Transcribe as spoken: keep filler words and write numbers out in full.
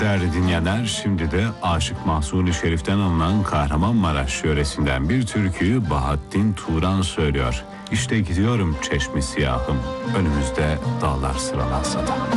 değerli dinleyenler, şimdi de Aşık Mahzuni Şerif'ten alınan Kahramanmaraş yöresinden bir türküyü Bahattin Turan söylüyor. İşte gidiyorum çeşmi siyahım, önümüzde dağlar sıralansa da.